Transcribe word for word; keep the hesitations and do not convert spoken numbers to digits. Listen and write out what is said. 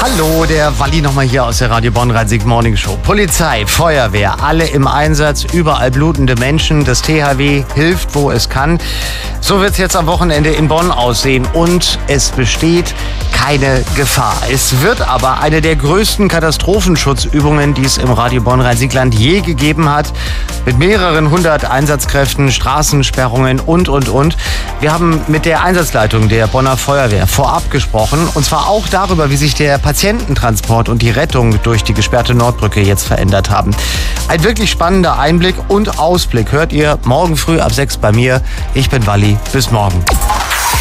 Hallo, der Walli nochmal hier aus der Radio Bonn Rhein-Sieg Morning Show. Polizei, Feuerwehr, alle im Einsatz, überall blutende Menschen. Das T H W hilft, wo es kann. So wird es jetzt am Wochenende in Bonn aussehen und es besteht keine Gefahr. Es wird aber eine der größten Katastrophenschutzübungen, die es im Radio Bonn Rhein-Sieg-Land je gegeben hat. Mit mehreren hundert Einsatzkräften, Straßensperrungen und, und, und. Wir haben mit der Einsatzleitung der Bonner Feuerwehr vorab gesprochen. Und zwar auch darüber, wie sich der Patiententransport und die Rettung durch die gesperrte Nordbrücke jetzt verändert haben. Ein wirklich spannender Einblick und Ausblick hört ihr morgen früh ab sechs bei mir. Ich bin Walli. Bis morgen.